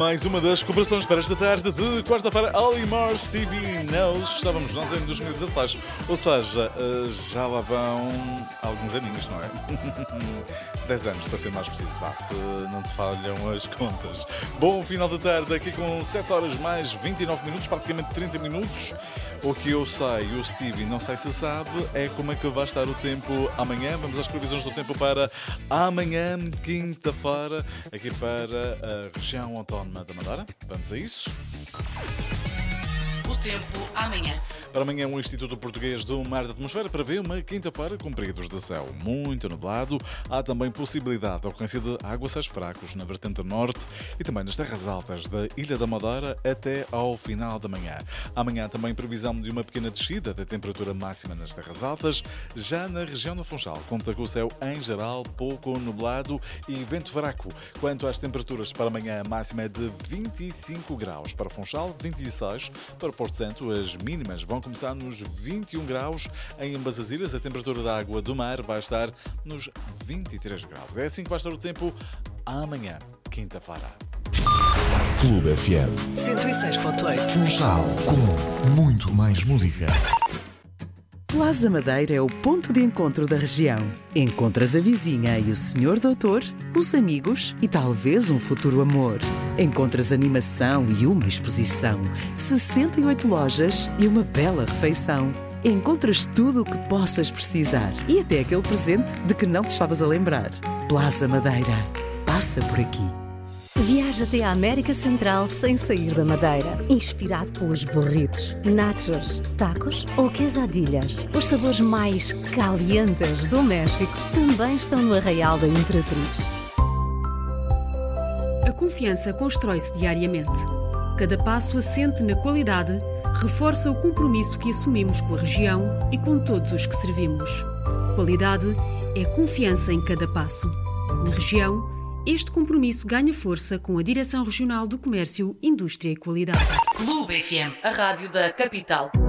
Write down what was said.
Mais uma das cooperações para esta tarde de quarta-feira, Alimar Stevie Knows. Estávamos nós em 2016, ou seja, já lá vão alguns aninhos, não é? 10 anos, para ser mais preciso, se não te falham as contas. Bom final da tarde, aqui com 7 horas mais 29 minutos, praticamente 30 minutos. O que eu sei, o Stevie não sei se sabe, é como é que vai estar o tempo amanhã. Vamos às previsões do tempo para amanhã, quinta-feira, aqui para a região autónoma da Madeira. Vamos a isso. O tempo amanhã. Para amanhã, o Instituto Português do Mar da Atmosfera prevê uma quinta-feira com períodos de céu muito nublado. Há também possibilidade de ocorrência de aguaceiros fracos na vertente norte e também nas terras altas da Ilha da Madeira até ao final da manhã. Amanhã também previsão de uma pequena descida da temperatura máxima nas terras altas. Já na região do Funchal, conta com o céu em geral pouco nublado e vento fraco. Quanto às temperaturas para amanhã, a máxima é de 25 graus para Funchal, 26 para Porto Santo. As mínimas vão começar nos 21 graus em ambas as ilhas. A temperatura da água do mar vai estar nos 23 graus. É assim que vai estar o tempo amanhã, quinta-feira. Clube FM 106.8. Funchal, com muito mais música. Plaza Madeira é o ponto de encontro da região. Encontras a vizinha e o senhor doutor, os amigos e talvez um futuro amor. Encontras animação e uma exposição, 68 lojas e uma bela refeição. Encontras tudo o que possas precisar e até aquele presente de que não te estavas a lembrar. Plaza Madeira. Passa por aqui. Viaja até à América Central sem sair da Madeira. Inspirado pelos burritos, nachos, tacos ou quesadillas. Os sabores mais calientes do México também estão no Arraial da Imperatriz. A confiança constrói-se diariamente. Cada passo assente na qualidade reforça o compromisso que assumimos com a região e com todos os que servimos. Qualidade é confiança em cada passo. Na região, este compromisso ganha força com a Direção Regional do Comércio, Indústria e Qualidade. Clube FM, a rádio da capital.